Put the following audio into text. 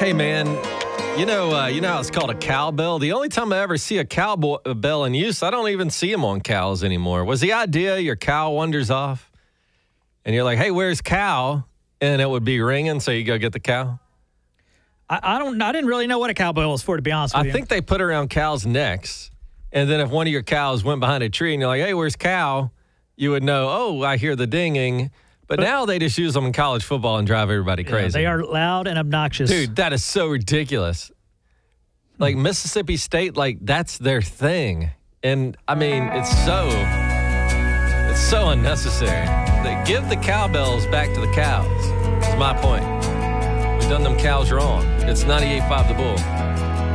Hey, man, you know how it's called a cowbell? The only time I ever see a cowbell in use, I don't even see them on cows anymore. Was the idea your cow wanders off and you're like, hey, where's cow? And it would be ringing, so you go get the cow? I didn't really know what a cowbell was for, to be honest with you. I think they put it around cows' necks. And then if one of your cows went behind a tree and you're like, hey, where's cow? You would know, oh, I hear the dinging. But now they just use them in college football and drive everybody crazy. Yeah, they are loud and obnoxious. Dude, that is so ridiculous. Like Mississippi State, like that's their thing. And I mean, it's so unnecessary. They give the cowbells back to the cows. That's my point. We've done them cows wrong. It's 98.5 The Bull.